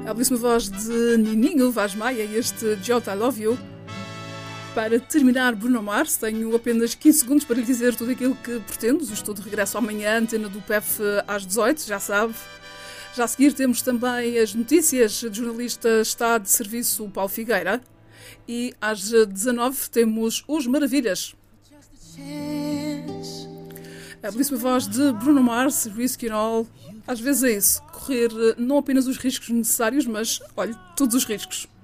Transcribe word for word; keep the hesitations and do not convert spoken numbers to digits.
A belíssima voz de Nininho Vaz Maia e este Jota I Love You. Para terminar, Bruno Mars, tenho apenas quinze segundos para lhe dizer tudo aquilo que pretendo. O estudo regressa amanhã, antena do P E F às dezoito, já sabe. Já a seguir temos também as notícias do jornalista está de serviço Paulo Figueira. E às dezanove temos os Maravilhas. A belíssima voz de Bruno Mars, Risk It All. Às vezes é isso, correr não apenas os riscos necessários, mas, olha, todos os riscos.